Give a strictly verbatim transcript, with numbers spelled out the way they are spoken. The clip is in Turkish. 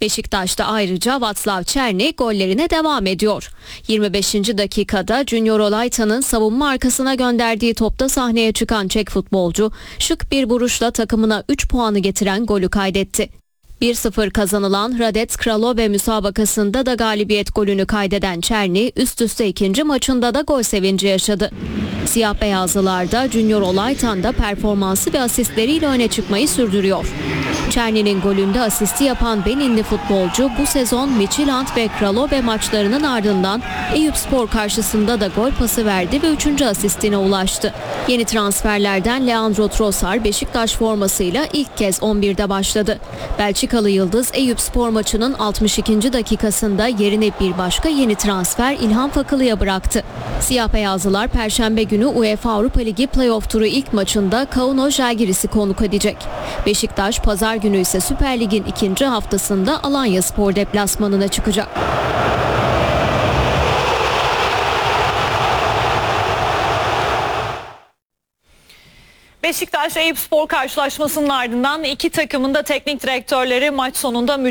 Beşiktaş'ta ayrıca Václav Černý gollerine devam ediyor. yirmi beşinci dakikada Junior Olaita'nın savunma arkasına gönderdiği topta sahneye çıkan Çek futbolcu şık bir vuruşla takımına üç puanı getiren golü kaydetti. bir sıfır kazanılan Hradec Kralove müsabakasında da galibiyet golünü kaydeden Černý üst üste ikinci maçında da gol sevinci yaşadı. Siyah beyazlılarda Junior Olaita'nın da performansı ve asistleriyle öne çıkmayı sürdürüyor. Černy'nin golünde asisti yapan Beninli futbolcu bu sezon Midtjylland ve Kralove maçlarının ardından Eyüpspor karşısında da gol pası verdi ve üçüncü asistine ulaştı. Yeni transferlerden Leandro Trossard Beşiktaş formasıyla ilk kez on birde başladı. Belçikalı yıldız Eyüpspor maçının altmış ikinci dakikasında yerine bir başka yeni transfer İlhan Fakılı'ya bıraktı. Siyah beyazlılar Perşembe günü UEFA Avrupa Ligi playoff turu ilk maçında Kauno Žalgiris'i konuk edecek. Beşiktaş pazar günü ise Süper Lig'in ikinci haftasında Alanyaspor deplasmanına çıkacak. Beşiktaş Eyüpspor karşılaşmasının ardından iki takımın da teknik direktörleri maç sonunda